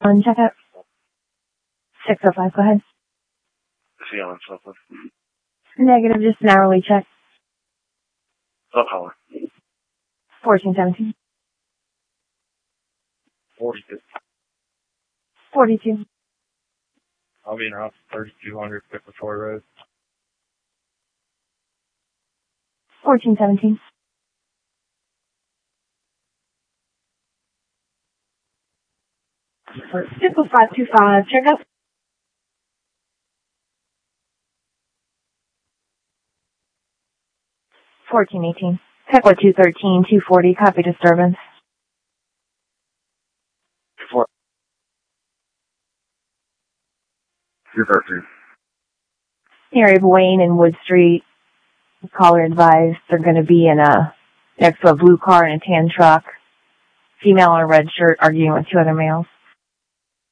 On checkout. 605, go ahead. See on something. Negative, just an hourly check. What color? 1417. 42. 42. I'll be in your house 3200 Victoria Road. 1417. 525, check up. 1418. Heckler 213, 240, copy disturbance. 213. Area of Wayne and Wood Street. Caller advised they're going to be in next to a blue car and a tan truck. Female in a red shirt arguing with two other males.